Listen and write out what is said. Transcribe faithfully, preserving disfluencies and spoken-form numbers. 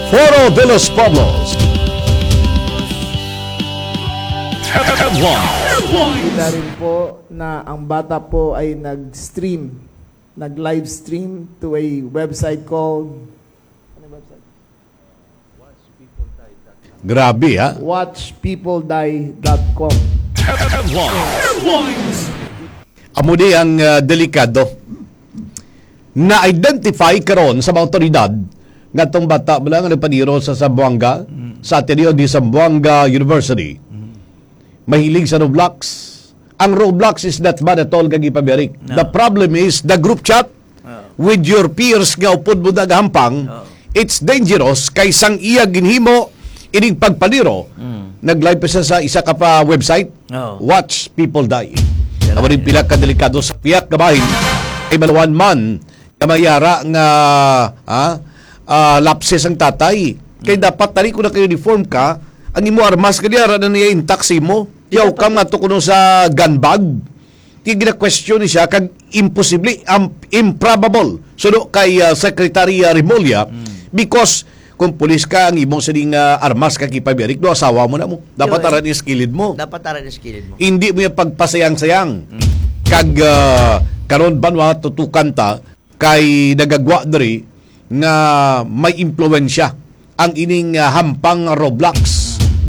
Foro de los Pueblos. Kita rin po na ang bata po ay nag-stream, nag-live stream to a website called Grabe, ha? watch people die dot com. Amo di ang uh, delikado na-identify karon sa mga otoridad nga itong bata mo lang ang nagpaniro sa Zamboanga, mm. sa Ateneo de Zamboanga University. Mm. Mahilig sa Roblox. Ang Roblox is not bad at all, kagi pabirik. No. The problem is the group chat oh. with your peers nga upod mo nagahampang. Oh. It's dangerous kay sang iya ginhimo ining pagpaniro. Mm. Nag-live pa siya sa isa ka pa website. Oh. Watch people die. Amo rin pila ka delikado sa piyak na bahin ay malawan man kamayara nga ah, uh, lapses ang tatay. Kaya dapat tali ko na kayo uniform ka, ang imo armas kanyara na niya yung taxi mo. Yaw ka nga to kuno sa gun bag. Kaya gina-question ni siya kag imposible, um, improbable. Suno kay uh, Secretary uh, Remulla mm. because kung pulis ka, ang imong sining uh, armas kakipabirik, no, asawa mo na mo. Dapat taran yung skilled mo. Dapat taran yung skilled mo. Hindi mo yung pagpasayang-sayang. Mm. Kag uh, karon banwa tutukan ta kay nagagwa diri nga may impluwensya ang ining uh, hampang Roblox.